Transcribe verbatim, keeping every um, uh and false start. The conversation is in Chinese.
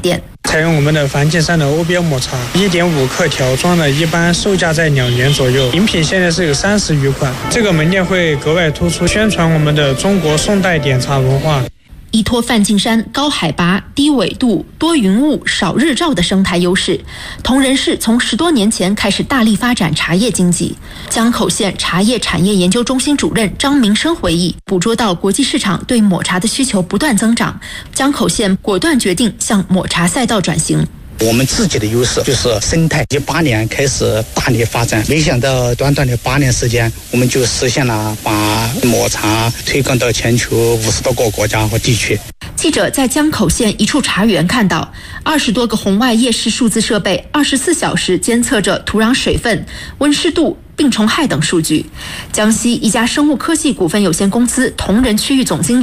店。 采用我们的梵净山的欧标抹茶，一点五克条装的，一般售价在两元左右。饮品现在是有三十余款。这个门店会格外突出，宣传我们的中国宋代点茶文化。 依托梵净山高海拔、低纬度、多云雾、少日照的生态优势，铜仁市从十多年前开始大力发展茶叶经济。江口县茶叶产业研究中心主任张明生回忆，捕捉到国际市场对抹茶的需求不断增长，江口县果断决定向抹茶赛道转型。 我们自己的优势就是生态，一八年开始大力发展，没想到短短的八年时间，我们就实现了把抹茶推广到全球五十多个国家和地区。 记者在江口县一处茶园看到，二十多个红外夜视数字设备，二十四小时监测着土壤水分、温湿度、病虫害等数据。江西一家生物科技股份有限公司铜仁区域总经理